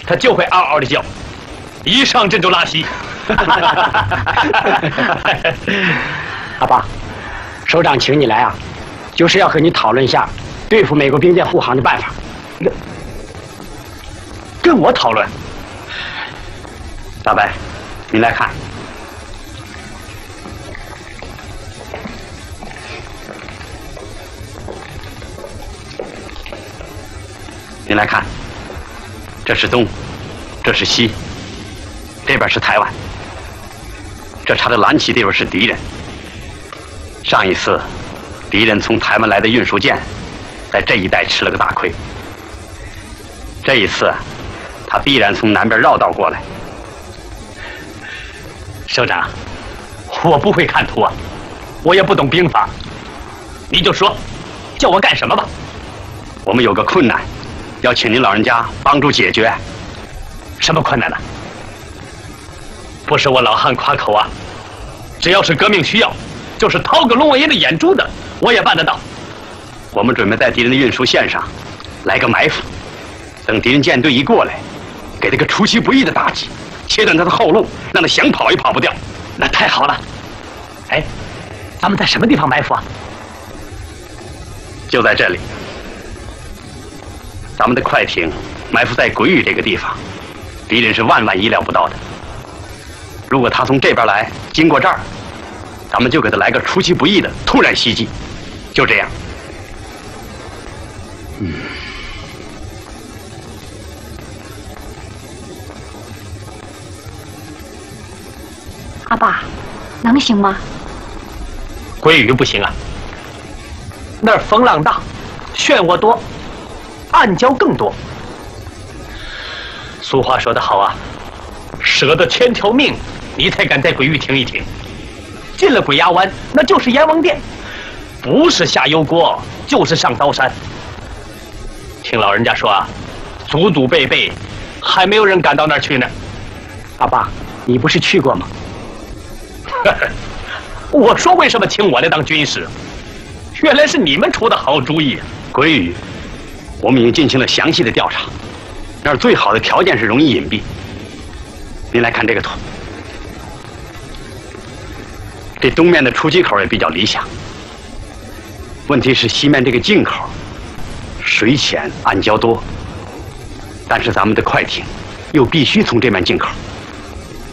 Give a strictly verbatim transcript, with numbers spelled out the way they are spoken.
它就会嗷嗷的叫，一上阵就拉稀。 阿爸，首长请你来啊，就是要和你讨论一下对付美国兵舰护航的办法。 跟跟我讨论？ 大白，您来看。您来看，这是东，这是西，这边是台湾，这插的蓝旗地方是敌人。上一次，敌人从台湾来的运输舰，在这一带吃了个大亏。这一次，他必然从南边绕道过来。 首长，我不会看图啊，我也不懂兵法，你就说，叫我干什么吧。 我们有个困难。要请您老人家帮助解决。 什么困难呢？不是我老汉夸口啊，只要是革命需要，就是掏个龙王爷的眼珠子，我也办得到。 我们准备在敌人的运输线上来个埋伏，等敌人舰队一过来，给他个出其不意的打击，切断他的后路，让他想跑也跑不掉。 那太好了。哎，咱们在什么地方埋伏啊？ 就在这里。咱们的快艇埋伏在鬼屿这个地方，敌人是万万意料不到的。如果他从这边来，经过这儿，咱们就给他来个出其不意的突然袭击，就这样。嗯。 阿爸，能行吗？ 鬼屿不行啊，那儿风浪大，漩涡多。暗礁更多。俗话说得好啊，舍得千条命，你才敢在鬼域停一停。进了鬼崖湾，那就是阎王殿，不是下油锅，就是上刀山。听老人家说啊，祖祖辈辈还没有人敢到那儿去呢。 阿爸，你不是去过吗？ 我说为什么请我来当军师？原来是你们出的好主意啊！ 鬼屿。我们已经进行了详细的调查，那儿最好的条件是容易隐蔽。您来看这个图，这东面的出击口也比较理想。问题是西面这个进口，水浅暗礁多，但是咱们的快艇又必须从这面进口。